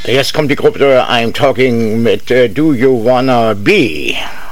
Jetzt kommt die Gruppe I'm Talking mit Do You Wanna Be?